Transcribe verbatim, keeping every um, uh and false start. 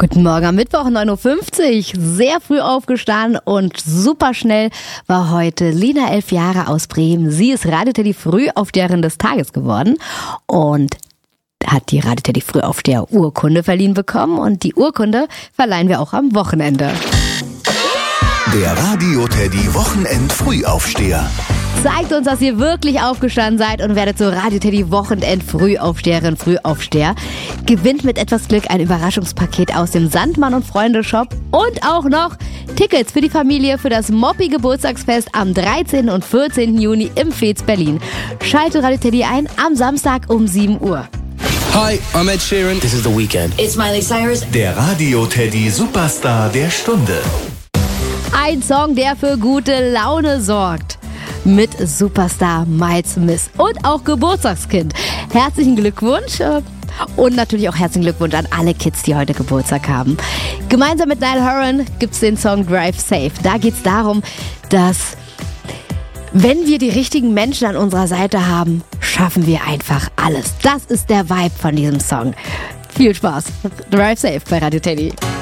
Guten Morgen am Mittwoch, neun Uhr fünfzig. Sehr früh aufgestanden und super schnell war heute Lina, elf Jahre aus Bremen. Sie ist Radio-Teddy Frühaufsteherin des Tages geworden und hat die Radio-Teddy Frühaufsteher Urkunde verliehen bekommen. Und die Urkunde verleihen wir auch am Wochenende. Der Radio-Teddy Wochenend Frühaufsteher. Zeigt uns, dass ihr wirklich aufgestanden seid und werdet zur Radio-Teddy Wochenend Frühaufsteherin, Frühaufsteher. Gewinnt mit etwas Glück ein Überraschungspaket aus dem Sandmann und Freunde Shop und auch noch Tickets für die Familie für das Moppi Geburtstagsfest am dreizehnten und vierzehnten Juni im Fez Berlin. Schalte Radio-Teddy ein am Samstag um sieben Uhr. Hi, I'm Ed Sheeran. This is The Weeknd. It's Miley Cyrus. Der Radio-Teddy Superstar der Stunde. Ein Song, der für gute Laune sorgt. Mit Superstar Miles Smith und auch Geburtstagskind. Herzlichen Glückwunsch und natürlich auch herzlichen Glückwunsch an alle Kids, die heute Geburtstag haben. Gemeinsam mit Niall Horan gibt es den Song Drive Safe. Da geht es darum, dass wenn wir die richtigen Menschen an unserer Seite haben, schaffen wir einfach alles. Das ist der Vibe von diesem Song. Viel Spaß. Drive Safe bei Radio-Teddy.